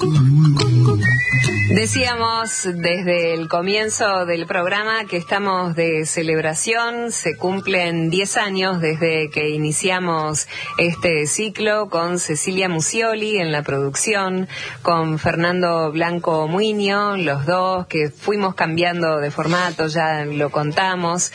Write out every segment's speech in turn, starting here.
Decíamos desde el comienzo del programa que estamos de celebración. Se cumplen 10 años desde que iniciamos este ciclo con Cecilia Musioli en la producción, con Fernando Blanco Muiño, los dos que fuimos cambiando de formato, ya lo contamos,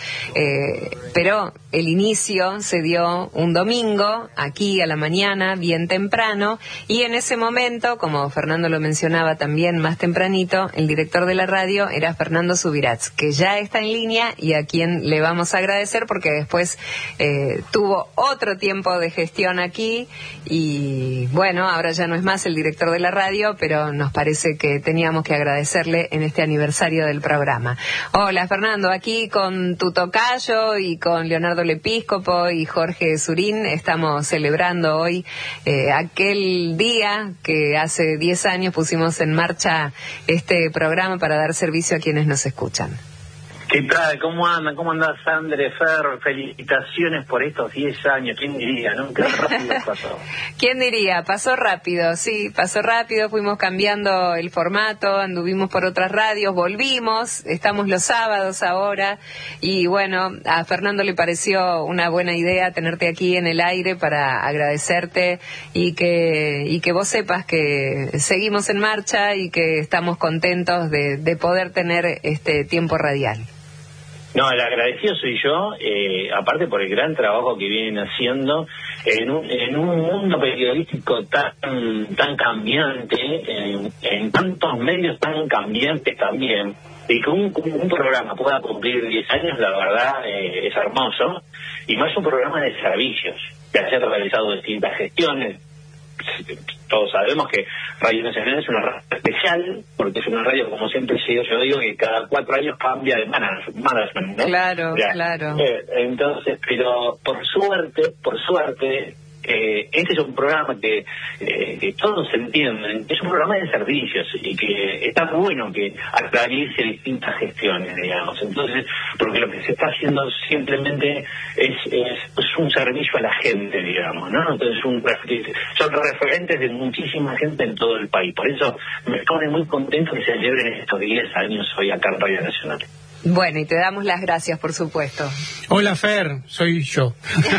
pero el inicio se dio un domingo, aquí a la mañana, bien temprano, y en ese momento, como Fernando lo mencionaba también más tempranito, el director de la radio era Fernando Subirats, que ya está en línea y a quien le vamos a agradecer porque después tuvo otro tiempo de gestión aquí y bueno, ahora ya no es más el director de la radio, pero nos parece que teníamos que agradecerle en este aniversario del programa. Hola Fernando, aquí con tu tocayo y con Leonardo Lepíscopo y Jorge Surín estamos celebrando hoy aquel día que hace 10 años pusimos en marcha este programa para dar servicio a quienes nos escuchan. ¿Qué tal? ¿Cómo andan? ¿Cómo andás, André, Fer? Felicitaciones por estos 10 años. ¿Quién diría, no? Qué rápido pasó. ¿Quién diría? Pasó rápido, sí, pasó rápido. Fuimos cambiando el formato, anduvimos por otras radios, volvimos, estamos los sábados ahora. Y bueno, a Fernando le pareció una buena idea tenerte aquí en el aire para agradecerte y que vos sepas que seguimos en marcha y que estamos contentos de poder tener este tiempo radial. No, el agradecido soy yo, aparte por el gran trabajo que vienen haciendo en un mundo periodístico tan cambiante, en tantos medios tan cambiantes también, y que un programa pueda cumplir 10 años, la verdad es hermoso, y más un programa de servicios, que haya realizado distintas gestiones. Todos sabemos que Radio Nacional es una radio especial, porque es una radio, como siempre yo digo, que cada 4 años cambia de management, ¿no? Claro, ya, claro. Entonces, pero por suerte, este es un programa que todos entienden, es un programa de servicios y que está bueno que aclarice distintas gestiones, digamos. Entonces, porque lo que se está haciendo simplemente es un servicio a la gente, digamos, ¿no? Entonces, son referentes de muchísima gente en todo el país. Por eso me pone muy contento que se celebren estos 10 años hoy acá en Radio Nacional. Bueno, y te damos las gracias, por supuesto. Hola, Fer, soy yo.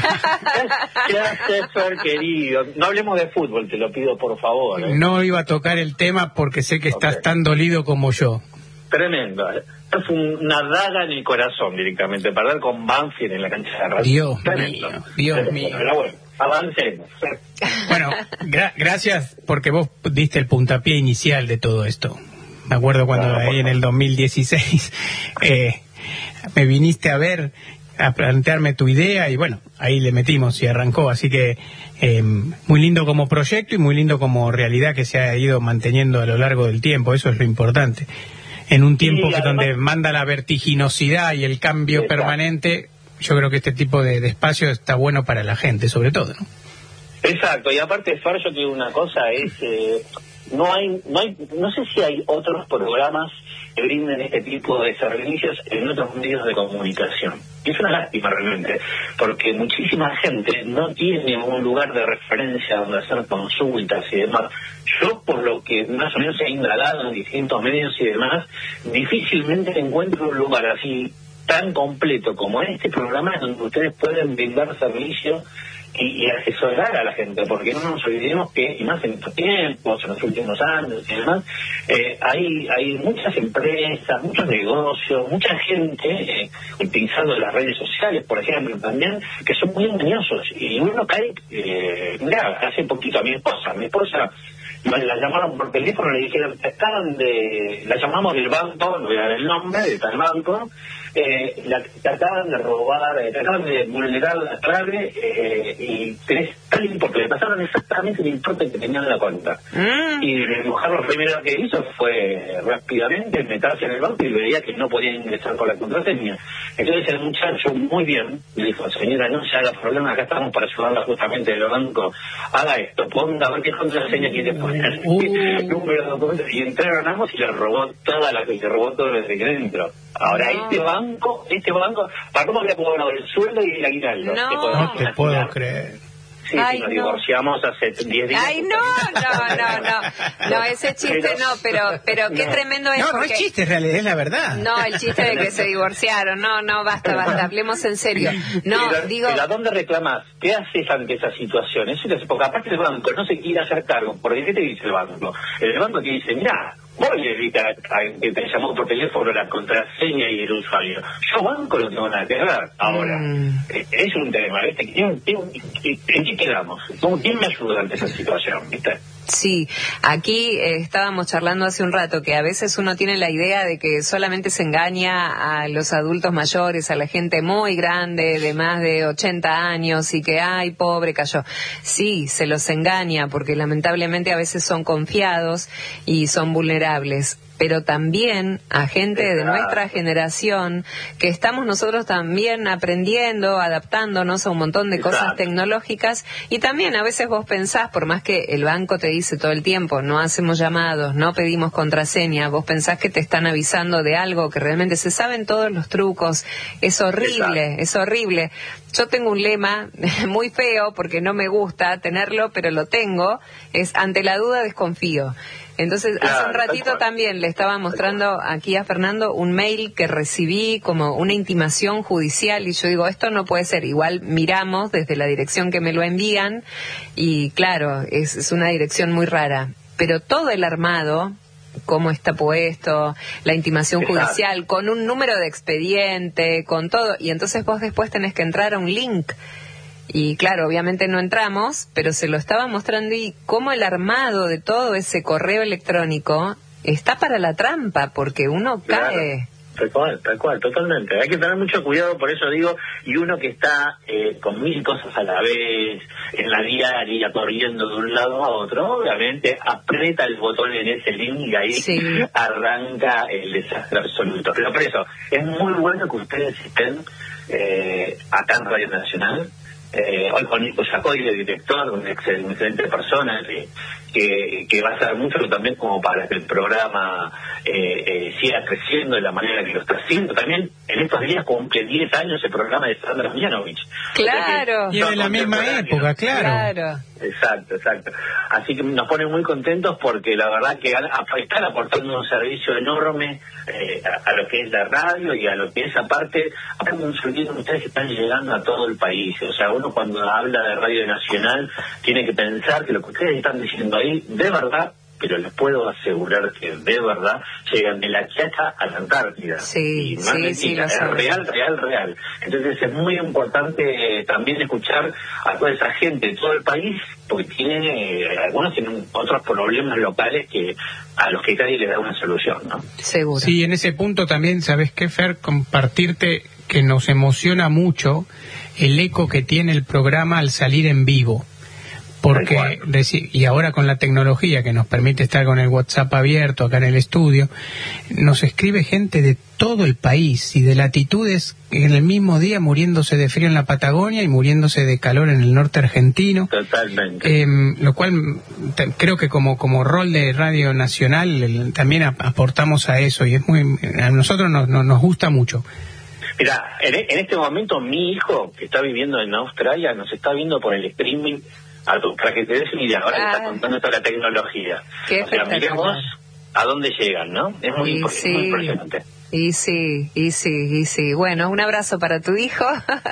¿Qué haces, Fer, querido? No hablemos de fútbol, te lo pido, por favor. No iba a tocar el tema porque sé que estás tan dolido como yo. Tremendo. Es una daga en el corazón directamente, perder con Banfield en la cancha de radio. Dios mío. Pero bueno, avancemos. Bueno, gracias porque vos diste el puntapié inicial de todo esto. Me acuerdo cuando ahí en el 2016 me viniste a ver, a plantearme tu idea y bueno, ahí le metimos y arrancó. Así que muy lindo como proyecto y muy lindo como realidad que se ha ido manteniendo a lo largo del tiempo. Eso es lo importante. En un tiempo que donde manda la vertiginosidad y el cambio permanente, yo creo que este tipo de espacio está bueno para la gente, sobre todo, ¿no? Exacto, y aparte, Fer, yo te digo una cosa, no sé si hay otros programas que brinden este tipo de servicios en otros medios de comunicación. Y es una lástima realmente, porque muchísima gente no tiene un lugar de referencia donde hacer consultas y demás. Yo, por lo que más o menos he indagado en distintos medios y demás, difícilmente encuentro un lugar así tan completo como este programa donde ustedes pueden brindar servicios y asesorar a la gente, porque no nos olvidemos que, y más en estos tiempos, en los últimos años y demás, hay muchas empresas, muchos negocios, mucha gente utilizando las redes sociales, por ejemplo, también, que son muy engañosos, y uno cae, mira, hace poquito a mi esposa la llamaron por teléfono, le dijeron, la llamamos del banco, no voy a dar el nombre de tal banco, te acaban de robar, te acaban de vulnerar la clave y tenés tal importe, le pasaron exactamente el importe que tenían en la cuenta. Y la mujer lo primero que hizo fue rápidamente meterse en el banco y veía que no podía ingresar con la contraseña. Entonces el muchacho, muy bien, le dijo, señora, no se haga problema, acá estamos para ayudarla justamente del banco, haga esto, ponga a ver qué contraseña quiere poner, número de documentos, y entraron ambos y le robó todo lo de dentro. Ahora, este banco, ¿para cómo había cobrado el sueldo y el aguinaldo? No te puedo creer. Sí, ay, nos divorciamos hace 10 días. Ay, no, ese chiste pero qué tremendo es. No es chiste, en realidad, es la verdad. No, el chiste de que se divorciaron, no, basta, hablemos en serio. No, pero ¿a dónde reclamas? ¿Qué haces ante esa situación? Eso es porque aparte el banco no se quiere hacer cargo, porque ¿qué te dice el banco? El banco te dice, mira, vos le dices que te llamó por teléfono la contraseña y el usuario. Yo banco no tengo nada que ver. Ahora, es un tema, ¿viste? ¿En qué quedamos? ¿Quién me ayuda ante esa situación? ¿Viste? Sí, aquí estábamos charlando hace un rato que a veces uno tiene la idea de que solamente se engaña a los adultos mayores, a la gente muy grande, de más de 80 años y que, ay, pobre, cayó. Sí, se los engaña porque lamentablemente a veces son confiados y son vulnerables. Pero también a gente de nuestra generación que estamos nosotros también aprendiendo, adaptándonos a un montón de cosas tecnológicas, y también a veces vos pensás, por más que el banco te dice todo el tiempo, no hacemos llamados, no pedimos contraseña, vos pensás que te están avisando de algo que realmente se saben todos los trucos. Es horrible, es horrible. Yo tengo un lema muy feo porque no me gusta tenerlo, pero lo tengo, es ante la duda desconfío. Entonces, hace un ratito también le estaba mostrando aquí a Fernando un mail que recibí como una intimación judicial y yo digo, esto no puede ser. Igual miramos desde la dirección que me lo envían y claro, es una dirección muy rara. Pero todo el armado, cómo está puesto, la intimación judicial, con un número de expediente, con todo, y entonces vos después tenés que entrar a un link. Y claro, obviamente no entramos, pero se lo estaba mostrando y cómo el armado de todo ese correo electrónico está para la trampa, porque uno cae. Tal cual, totalmente. Hay que tener mucho cuidado, por eso digo, y uno que está con 1000 cosas a la vez, en la diaria, corriendo de un lado a otro, obviamente aprieta el botón en ese link y ahí arranca el desastre absoluto. Pero por eso, es muy bueno que ustedes estén acá en Radio Nacional, hoy con Nico Yacoy, el director, una excelente persona que va a hacer mucho también como para que el programa siga creciendo de la manera que lo está haciendo. También en estos días cumple 10 años el programa de Sandra Mianovich. Claro. Y de la misma época, claro. Exacto. Así que nos pone muy contentos porque la verdad que están aportando un servicio enorme a lo que es la radio y a lo que es aparte un servicio que ustedes están llegando a todo el país. O sea, uno cuando habla de Radio Nacional tiene que pensar que lo que ustedes están diciendo ahí, de verdad, pero les puedo asegurar que de verdad llegan de la Quiaca a la Antártida. Sí, y no es mentira, es real. Entonces es muy importante también escuchar a toda esa gente de todo el país, porque algunos tienen otros problemas locales que a los que nadie le da una solución, ¿no? Seguro. Sí, en ese punto también, ¿sabes qué, Fer? Compartirte que nos emociona mucho el eco que tiene el programa al salir en vivo. Porque y ahora con la tecnología que nos permite estar con el WhatsApp abierto acá en el estudio, nos escribe gente de todo el país y de latitudes en el mismo día, muriéndose de frío en la Patagonia y muriéndose de calor en el norte argentino. Totalmente. Lo cual creo que como rol de Radio Nacional también aportamos a eso y a nosotros nos gusta mucho. Mira, en este momento mi hijo, que está viviendo en Australia, nos está viendo por el streaming. Para que te des una idea, ahora que está contando toda la tecnología. Qué miremos a dónde llegan, ¿no? Es muy impresionante. Y sí. Bueno, un abrazo para tu hijo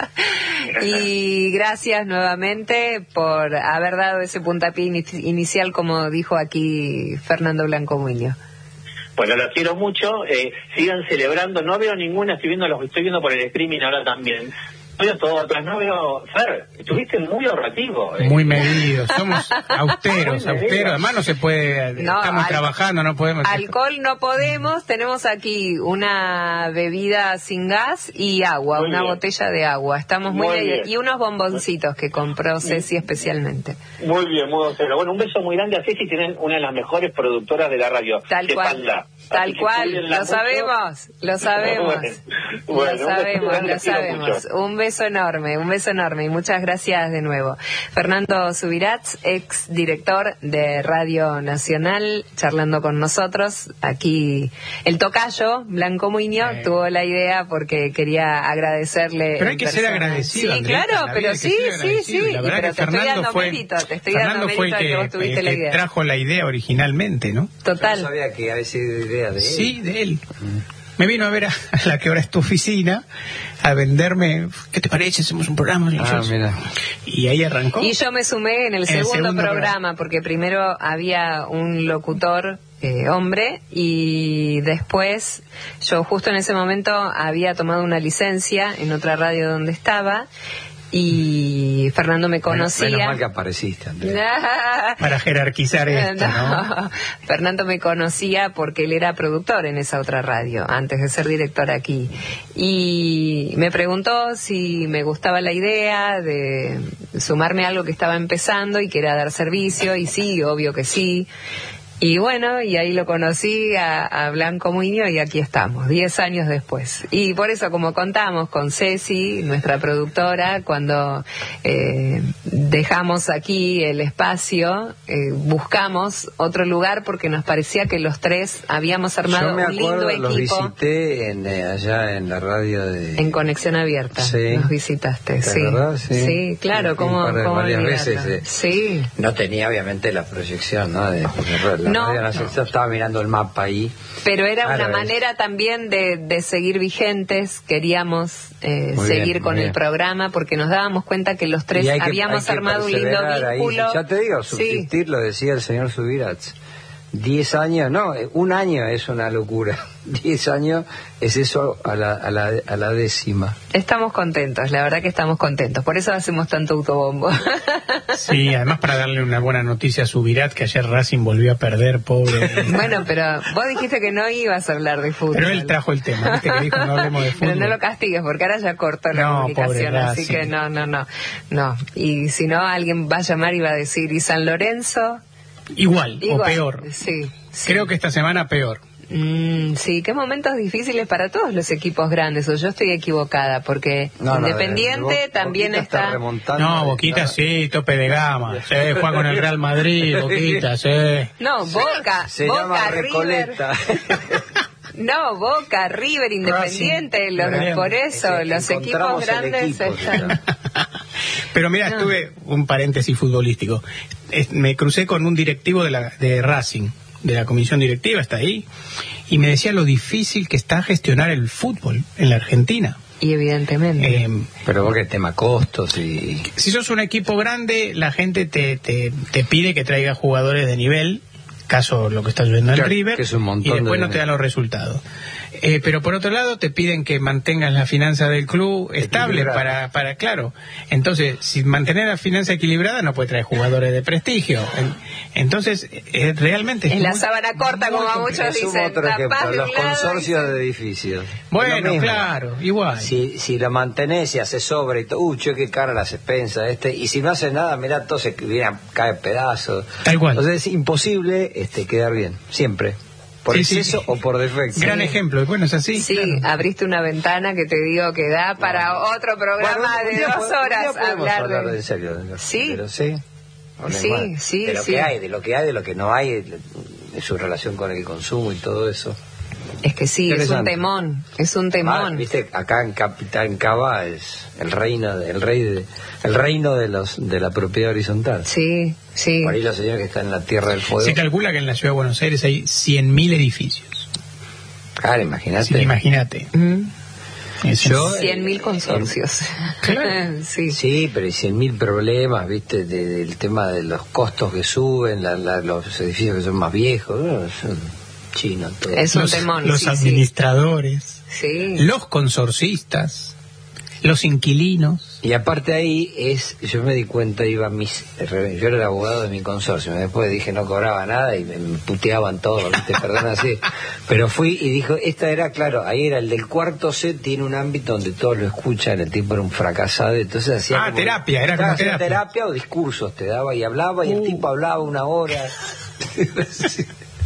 y gracias nuevamente por haber dado ese puntapié inicial, como dijo aquí Fernando Blanco Muñoz. Bueno, los quiero mucho, sigan celebrando, no veo ninguna, estoy viendo por el streaming ahora también. Veo todo atrás, no veo. Fer, estuviste muy ahorrativo. Muy medido, somos austeros. Además no se puede, estamos trabajando, no podemos. Alcohol no podemos, tenemos aquí una bebida sin gas y agua, una botella de agua. Estamos muy bien. Y unos bomboncitos que compró Ceci especialmente. Muy bien, muy bien. Bueno, un beso muy grande a Ceci, tienen una de las mejores productoras de la radio. Tal cual. Tal cual, lo sabemos. Bueno, lo sabemos. Un beso. beso enorme y muchas gracias de nuevo. Fernando Subirats, ex director de Radio Nacional, charlando con nosotros. Aquí el tocayo, Blanco Muño, tuvo la idea porque quería agradecerle. Pero hay que ser agradecido. Sí, claro, pero sí. La verdad que Fernando fue el que vos tuviste la idea. Trajo la idea originalmente, ¿no? Total. Yo no sabía que había sido idea de él. Sí, de él. Me vino a ver a la que ahora es tu oficina a venderme, ¿qué te parece? Hacemos un programa. Mira. Y ahí arrancó. Y yo me sumé en el segundo programa, porque primero había un locutor hombre, y después yo justo en ese momento había tomado una licencia en otra radio donde estaba, y Fernando me conocía. Menos mal que apareciste, Andrea. Para jerarquizar esto, ¿no? Fernando me conocía porque él era productor en esa otra radio, antes de ser director aquí. Y me preguntó si me gustaba la idea de sumarme a algo que estaba empezando y que era dar servicio, y sí, obvio que sí. Y bueno, y ahí lo conocí a Blanco Muño, y aquí estamos, 10 años después. Y por eso, como contamos con Ceci, nuestra productora, cuando dejamos aquí el espacio, buscamos otro lugar porque nos parecía que los tres habíamos armado un lindo equipo. Los visité allá en la radio de... En Conexión Abierta, sí. Nos visitaste, sí. ¿Verdad? Sí, claro, varias veces. Sí. No tenía obviamente la proyección, ¿no? Yo estaba mirando el mapa ahí. Pero era una manera también de seguir vigentes. Queríamos seguir con el programa porque nos dábamos cuenta que los tres habíamos armado un lindo vínculo. Ahí. Ya te digo, subsistir, lo decía el señor Subirats. 10 años, no, un año es una locura. 10 años es eso a la décima. Estamos contentos, la verdad que estamos contentos. Por eso hacemos tanto autobombo. Sí, además para darle una buena noticia a Subirats, que ayer Racing volvió a perder, pobre. Bueno, pero vos dijiste que no ibas a hablar de fútbol. Pero él trajo el tema, viste que dijo no hablemos de fútbol. Pero no lo castigues, porque ahora ya cortó la comunicación, así que no. Y si no, alguien va a llamar y va a decir, ¿y San Lorenzo? Igual, o peor. Sí. Creo que esta semana peor. Sí, qué momentos difíciles para todos los equipos grandes, o yo estoy equivocada, porque Independiente también está... No, Boquita sí, tope de gama. Sí, juega con el Real Madrid, Boquita, sí. No, Boca, se llama Recoleta. No, Boca, River, Independiente, por eso, los equipos grandes están... Pero mira, estuve un paréntesis futbolístico. Me crucé con un directivo de Racing, de la comisión directiva, está ahí, y me decía lo difícil que está gestionar el fútbol en la Argentina. Y evidentemente. Pero porque el tema costos y... Si sos un equipo grande, la gente te pide que traiga jugadores de nivel, caso lo que está sucediendo en River, que es un montón, y después no te dan los resultados. Pero por otro lado te piden que mantengas la finanza del club estable para claro. Entonces, si mantener la finanza equilibrada no puede traer jugadores de prestigio. Entonces, realmente es la sábana corta, como muchos dicen. Otro ejemplo, los consorcios de edificios. Bueno, claro, igual. Si lo mantenés y haces sobra y todo, qué cara las expensas, y si no haces nada, mirá, todo se cae pedazos. Tal cual. Entonces es imposible quedar bien, siempre. ¿Por exceso o por defecto? Gran ejemplo, bueno, es así. Sí, claro. Abriste una ventana que te digo que da para otro programa de 2 horas hablar de... en serio. Sí. Pero sí. Sí. De lo que no hay, de su relación con el consumo y todo eso. Es que sí, es un temón. Viste, acá en Capitán Cava es el reino de la propiedad horizontal. Sí. Por ahí los señores que están en la Tierra del Fuego. Se calcula que en la ciudad de Buenos Aires hay 100.000 edificios. Claro, imagínate. Sí, imagínate. 100.000 consorcios. Claro. Sí, pero hay 100.000 problemas, viste, del tema de los costos que suben, los edificios que son más viejos, ¿no? Chino, todo. Es un temón. Los administradores, los consorcistas, los inquilinos. Y aparte ahí yo me di cuenta, yo era el abogado de mi consorcio, después dije no cobraba nada y me puteaban todo, ¿viste? Perdón así, pero fui y dijo, ahí era el del cuarto C, tiene un ámbito donde todos lo escuchan, el tipo era un fracasado, entonces hacía terapia, era como terapia o discursos te daba y hablaba y el tipo hablaba 1 hora.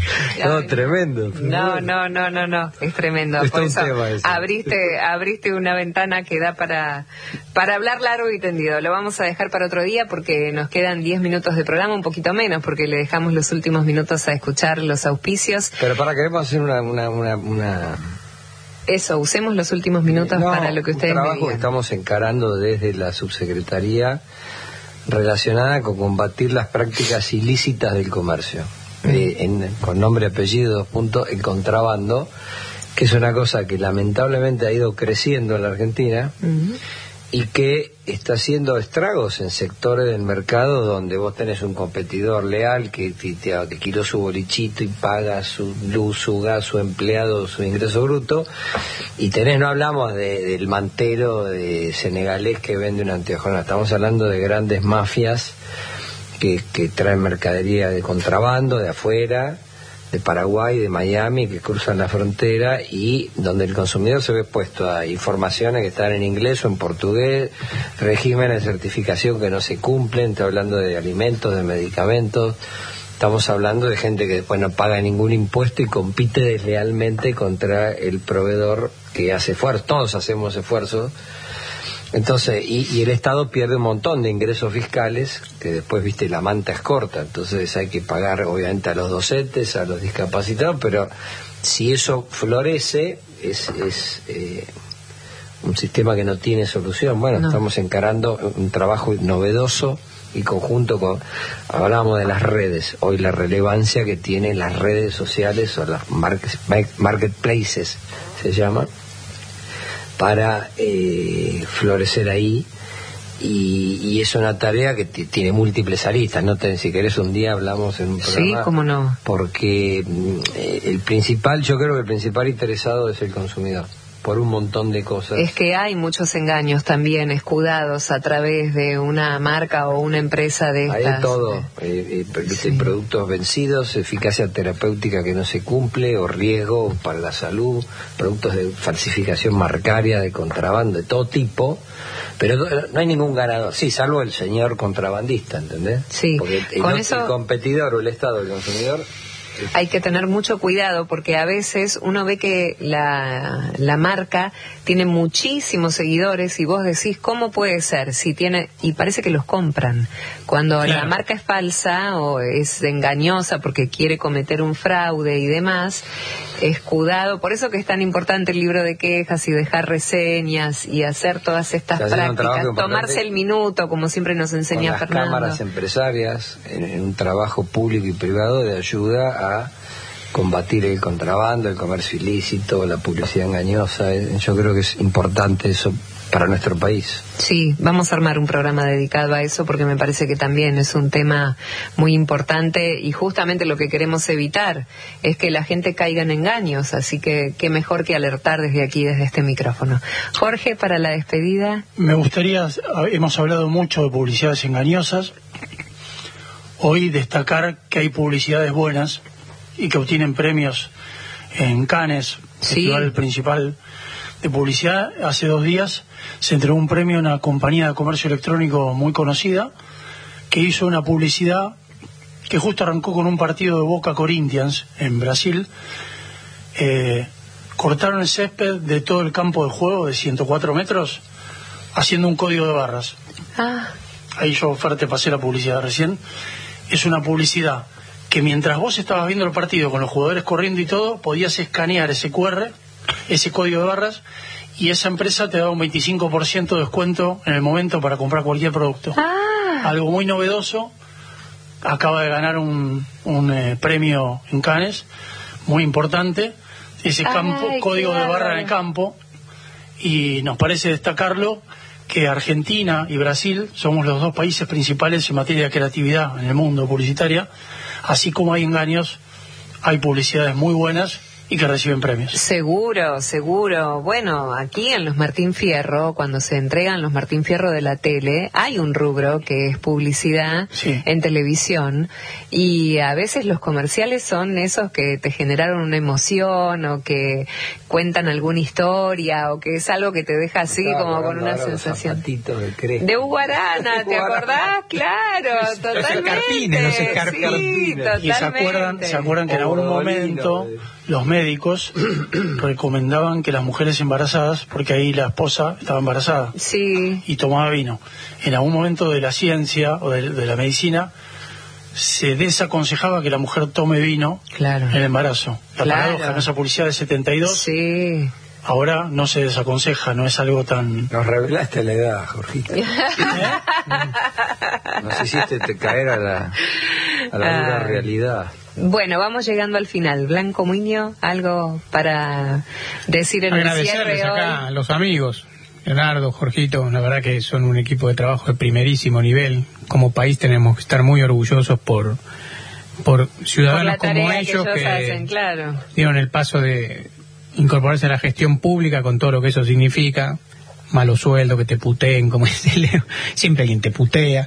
No, tremendo. No, es tremendo. Por eso abriste una ventana que da para hablar largo y tendido. Lo vamos a dejar para otro día porque nos quedan 10 minutos de programa, un poquito menos, porque le dejamos los últimos minutos a escuchar los auspicios. Pero queremos hacer una... Eso, usemos los últimos minutos para lo que ustedes me digan. Un trabajo que estamos encarando desde la subsecretaría relacionada con combatir las prácticas ilícitas del comercio. Con nombre, apellido, el contrabando, que es una cosa que lamentablemente ha ido creciendo en la Argentina y que está haciendo estragos en sectores del mercado donde vos tenés un competidor leal que te alquiló su bolichito y paga su luz, su gas, su empleado, su ingreso bruto, y no hablamos del mantero de senegalés que vende una anteojona, estamos hablando de grandes mafias que traen mercadería de contrabando de afuera, de Paraguay, de Miami, que cruzan la frontera y donde el consumidor se ve expuesto a informaciones que están en inglés o en portugués, regímenes de certificación que no se cumplen, estoy hablando de alimentos, de medicamentos, estamos hablando de gente que después no paga ningún impuesto y compite deslealmente contra el proveedor que hace esfuerzo, todos hacemos esfuerzos. Entonces, y el Estado pierde un montón de ingresos fiscales, que después, viste, la manta es corta, entonces hay que pagar obviamente a los docentes, a los discapacitados, pero si eso florece, es un sistema que no tiene solución. Bueno, estamos encarando un trabajo novedoso y conjunto con, hablábamos de las redes, hoy la relevancia que tienen las redes sociales o las marketplaces, se llama, para florecer ahí, y es una tarea que tiene múltiples aristas. Si querés un día hablamos en un programa. Sí, cómo no. Porque yo creo que el principal interesado es el consumidor, por un montón de cosas. Es que hay muchos engaños también escudados a través de una marca o una empresa de estas. Hay de todo, productos vencidos, eficacia terapéutica que no se cumple, o riesgo para la salud, productos de falsificación marcaria, de contrabando, de todo tipo, pero no hay ningún ganador, salvo el señor contrabandista, ¿entendés? Sí. Porque el competidor o el Estado, el consumidor... Hay que tener mucho cuidado porque a veces uno ve que la marca tiene muchísimos seguidores y vos decís, ¿cómo puede ser? Si tiene, y parece que los compran. Cuando la marca es falsa o es engañosa porque quiere cometer un fraude y demás, escudado. Por eso que es tan importante el libro de quejas y dejar reseñas y hacer todas estas prácticas. Tomarse el minuto, como siempre nos enseña Fernando. Las cámaras empresarias, en un trabajo público y privado de ayuda a combatir el contrabando, el comercio ilícito, la publicidad engañosa. Yo creo que es importante eso para nuestro país. Sí, vamos a armar un programa dedicado a eso porque me parece que también es un tema muy importante y justamente lo que queremos evitar es que la gente caiga en engaños, así que qué mejor que alertar desde aquí, desde este micrófono. Jorge, para la despedida. Me gustaría, hemos hablado mucho de publicidades engañosas, hoy destacar que hay publicidades buenas y que obtienen premios en Cannes, festival principal de publicidad. Hace 2 días se entregó un premio a una compañía de comercio electrónico muy conocida que hizo una publicidad que justo arrancó con un partido de Boca Corinthians en Brasil. Cortaron el césped de todo el campo de juego de 104 metros haciendo un código de barras. Ahí yo, Fer, te pasé la publicidad recién. Es una publicidad que mientras vos estabas viendo el partido con los jugadores corriendo y todo, podías escanear ese QR, ese código de barras, y esa empresa te daba un 25% de descuento en el momento para comprar cualquier producto. Algo muy novedoso. Acaba de ganar un premio en Cannes, muy importante, ese código de barra en el campo, y nos parece destacarlo que Argentina y Brasil somos los 2 países principales en materia de creatividad en el mundo publicitaria. Así como hay engaños, hay publicidades muy buenas y que reciben premios. Seguro. Bueno, aquí en los Martín Fierro, cuando se entregan los Martín Fierro de la tele, hay un rubro que es publicidad en televisión, y a veces los comerciales son esos que te generaron una emoción o que cuentan alguna historia o que es algo que te deja así como con una sensación. De Hugo Arana, ¿te acordás? Claro, totalmente. Los escarpines. Sí, totalmente. Y se acuerdan que en algún momento los médicos recomendaban que las mujeres embarazadas, porque ahí la esposa estaba embarazada y tomaba vino. En algún momento de la ciencia o de la medicina se desaconsejaba que la mujer tome vino en el embarazo. La paradoja en esa publicidad de 72. Ahora no se desaconseja, no es algo tan... Nos revelaste la edad, Jorgito. Nos hiciste caer a la dura realidad. Bueno, vamos llegando al final. Blanco Muñoz, algo para decir en el cierre agradecerles acá hoy. A los amigos, Leonardo, Jorgito, la verdad que son un equipo de trabajo de primerísimo nivel. Como país tenemos que estar muy orgullosos por ciudadanos como ellos que hacen, dieron el paso de incorporarse a la gestión pública con todo lo que eso significa. Malo sueldo, que te puteen, como dice Leo, siempre alguien te putea.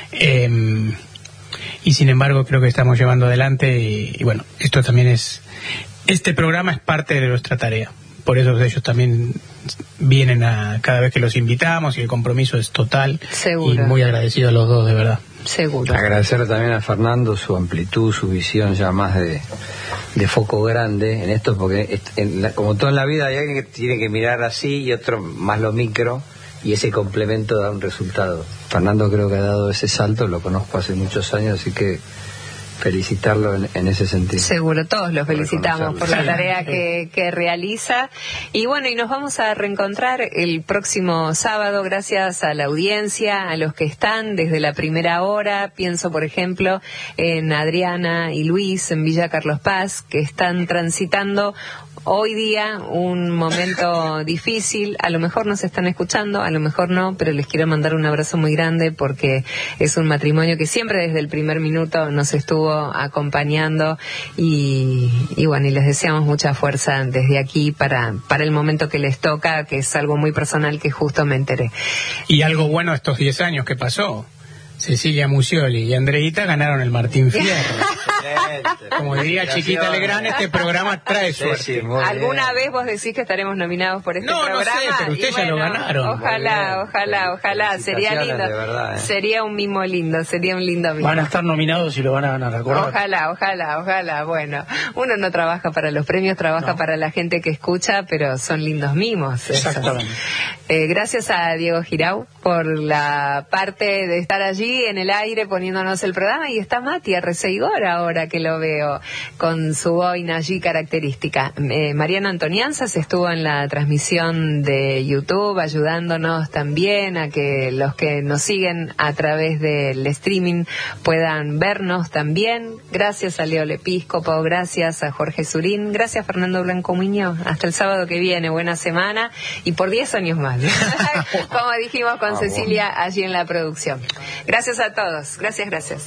Y sin embargo creo que estamos llevando adelante y bueno, esto también este programa es parte de nuestra tarea. Por eso ellos también vienen cada vez que los invitamos y el compromiso es total. Seguro. Y muy agradecido a los dos, de verdad. Seguro. Agradecerle también a Fernando su amplitud, su visión ya más de foco grande en esto, porque como todo en la vida hay alguien que tiene que mirar así y otro más lo micro, y ese complemento da un resultado. Fernando creo que ha dado ese salto, lo conozco hace muchos años, así que felicitarlo en ese sentido. Seguro, todos lo felicitamos por la tarea que realiza. Y bueno, y nos vamos a reencontrar el próximo sábado, gracias a la audiencia, a los que están desde la primera hora. Pienso, por ejemplo, en Adriana y Luis en Villa Carlos Paz, que están transitando hoy día un momento difícil. A lo mejor nos están escuchando, a lo mejor no, pero les quiero mandar un abrazo muy grande porque es un matrimonio que siempre desde el primer minuto nos estuvo acompañando y bueno, y les deseamos mucha fuerza desde aquí para el momento que les toca, que es algo muy personal que justo me enteré. Y algo bueno estos 10 años que pasó. Cecilia Musioli y Andreita ganaron el Martín Fierro. Como diría Chiquita Legrand, este programa trae suerte. ¿Alguna vez vos decís que estaremos nominados por este programa? No sé, pero ustedes ya lo ganaron. Ojalá. Sería lindo. Verdad, Sería un mimo lindo, sería un lindo mimo. Van a estar nominados y lo van a ganar, acordate. Ojalá. Bueno, uno no trabaja para los premios, trabaja para la gente que escucha, pero son lindos mimos. Exactamente. Gracias a Diego Girau por la parte de estar allí en el aire poniéndonos el programa, y está Mati Arreceigor ahora que lo veo con su boina allí característica. Mariana Antonianzas estuvo en la transmisión de YouTube ayudándonos también a que los que nos siguen a través del streaming puedan vernos también. Gracias a Leo Lepiscopo, gracias a Jorge Surín, gracias Fernando Blanco Muñoz. Hasta el sábado que viene, buena semana y por 10 años más, como dijimos con Cecilia allí en la producción. Gracias a todos, gracias.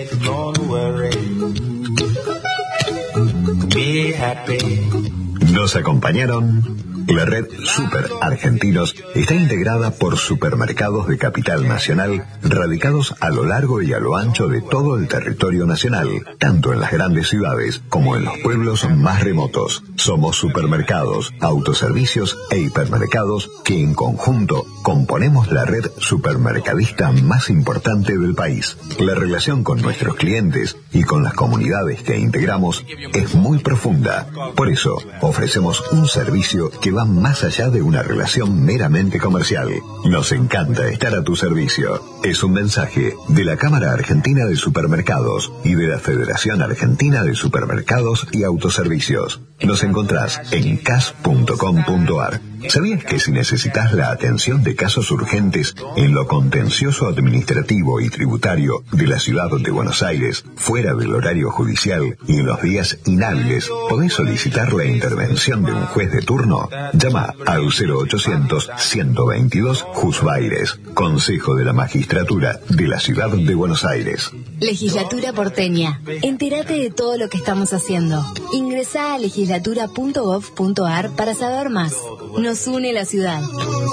Nos acompañaron. La red Super Argentinos está integrada por supermercados de capital nacional radicados a lo largo y a lo ancho de todo el territorio nacional, tanto en las grandes ciudades como en los pueblos más remotos. Somos supermercados, autoservicios e hipermercados que en conjunto componemos la red supermercadista más importante del país. La relación con nuestros clientes y con las comunidades que integramos es muy profunda. Por eso, ofrecemos un servicio que va más allá de una relación meramente comercial. Nos encanta estar a tu servicio. Es un mensaje de la Cámara Argentina de Supermercados y de la Federación Argentina de Supermercados y Autoservicios. Nos encontrás en cas.com.ar. ¿Sabías que si necesitas la atención de casos urgentes en lo contencioso administrativo y tributario de la ciudad de Buenos Aires, fuera del horario judicial y en los días inhábiles, podés solicitar la intervención de un juez de turno? Llama al 0800-122 Juzbaires, Consejo de la Magistratura de la Ciudad de Buenos Aires. Legislatura porteña. Entérate de todo lo que estamos haciendo. Ingresá a legislatura.gov.ar para saber más. Nos une la ciudad.